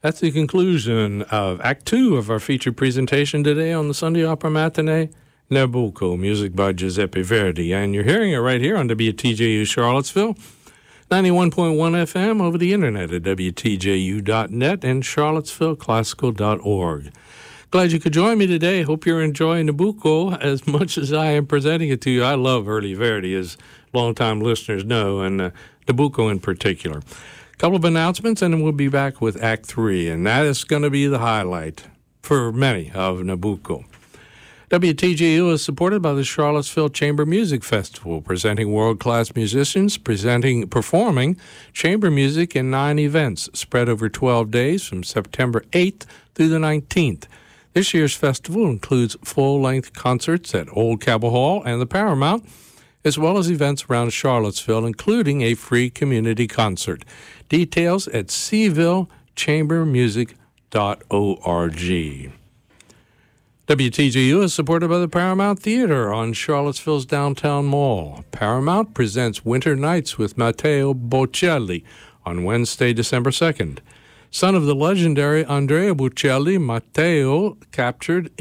That's the conclusion of Act 2 of our featured presentation today on the Sunday Opera Matinee, Nabucco, music by Giuseppe Verdi. And you're hearing it right here on WTJU Charlottesville, 91.1 FM over the internet at WTJU.net and CharlottesvilleClassical.org. Glad you could join me today. Hope you're enjoying Nabucco as much as I am presenting it to you. I love early Verdi, as longtime listeners know, and Nabucco in particular. A couple of announcements, and then we'll be back with Act 3, and that is going to be the highlight for many of Nabucco. WTJU is supported by the Charlottesville Chamber Music Festival, presenting world-class musicians, performing chamber music in 9 events spread over 12 days from September 8th through the 19th. This year's festival includes full-length concerts at Old Cabell Hall and the Paramount, as well as events around Charlottesville, including a free community concert. Details at sevillechambermusic.org. WTJU is supported by the Paramount Theater on Charlottesville's downtown mall. Paramount presents Winter Nights with Matteo Bocelli on Wednesday, December 2nd. Son of the legendary Andrea Bocelli, Matteo captured